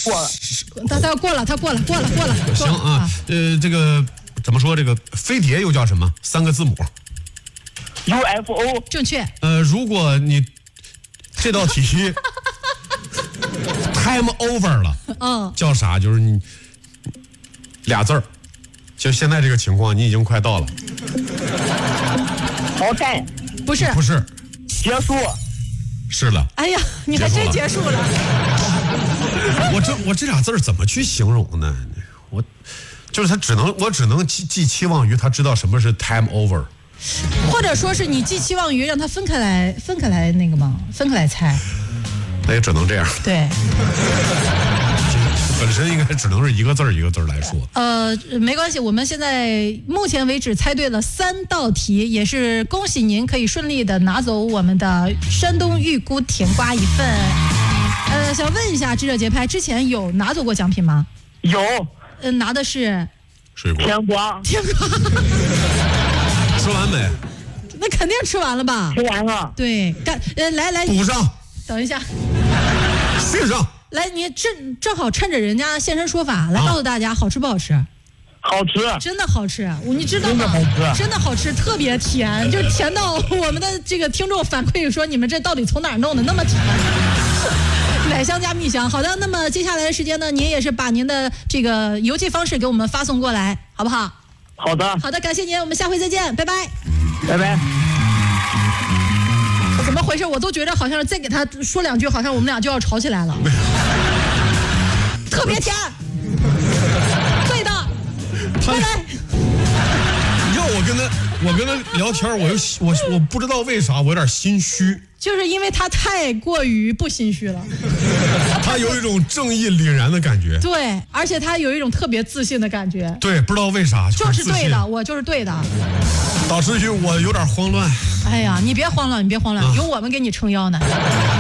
过了。 他过了。 行啊，这个怎么说？这个飞碟又叫什么？3个字母。 UFO。 正确。 如果你这道题time over 了，叫啥？就是你俩字儿。就现在这个情况，你已经快到了。 淘汰。 不是。 结束。 是了。 哎呀，你还真结束了。 我这俩字儿怎么去形容呢？我就是我只能寄期望于他知道什么是 time over， 或者说是你寄期望于让他分开来那个吗？分开来猜。 那也只能这样。 对。 本身应该只能是一个字来说。 没关系，我们现在目前为止猜对了3道题，也是恭喜您可以顺利的拿走我们的山东玉菇甜瓜一份。想问一下，智者节拍之前有拿走过奖品吗？ 有。 拿的是水果。 甜瓜。 吃完没？ 那肯定吃完了吧？ 吃完了。 对，来补上。 等一下。 续上。 来，你正好趁着人家现身说法，来告诉大家好吃不好吃？ 好吃， 真的好吃，你知道吗？真的好吃，特别甜，就甜到我们的这个听众反馈说，你们这到底从哪儿弄的那么甜？奶香加蜜香。好的，那么接下来的时间呢，您也是把您的这个邮寄方式给我们发送过来，好不好？ 好的。 好的，感谢您，我们下回再见，拜拜。 拜拜。 怎么回事？我都觉得好像再给他说2句，好像我们俩就要吵起来了。特别甜，对的，拜拜。 你知道我跟他聊天，我不知道为啥我有点心虚。 就是因为他太过于不心虚了， 他有一种正义凛然的感觉。 对，而且他有一种特别自信的感觉。 对，不知道为啥就是对的，我就是对的。 导致于我有点慌乱。 哎呀，你别慌乱，有我们给你撑腰呢。